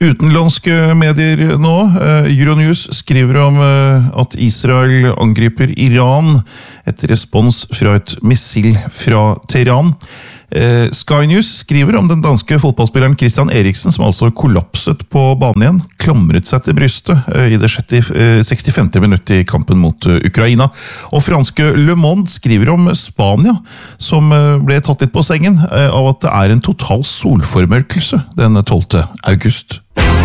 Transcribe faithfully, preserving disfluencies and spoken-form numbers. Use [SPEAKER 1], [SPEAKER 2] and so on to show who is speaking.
[SPEAKER 1] Utenlandske medier nå. Euronews skriver om at Israel angriper Iran etter respons fra et missil fra Teheran. Sky News skriver om den danske fotballspilleren Christian Eriksen, som altså kollapset på banen igjen, klamret seg til brystet i det sekstifemte minuttet i kampen mot Ukraina. Og franske Le Monde skriver om Spania, som ble tatt litt på sengen av at det er en total solformørkelse den tolvte august.